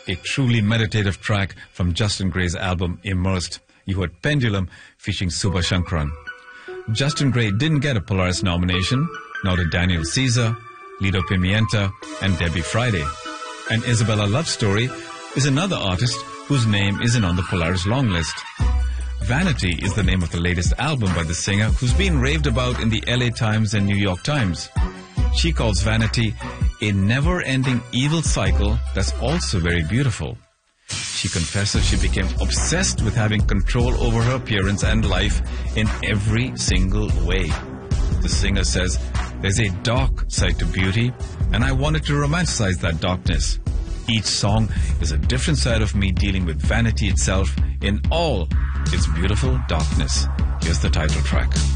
a truly meditative track from Justin Gray's album Immersed. You heard Pendulum featuring Subha Shankran. Justin Gray didn't get a Polaris nomination, nor did Daniel Caesar, Lido Pimienta, and Debbie Friday. And Isabella Love Story is another artist whose name isn't on the Polaris long list. Vanity is the name of the latest album by the singer, who's been raved about in the LA Times and New York Times. She calls Vanity a never-ending evil cycle that's also very beautiful. She confesses she became obsessed with having control over her appearance and life in every single way. The singer says, "There's a dark side to beauty, and I wanted to romanticize that darkness. Each song is a different side of me dealing with vanity itself in all its beautiful darkness." Here's the title track.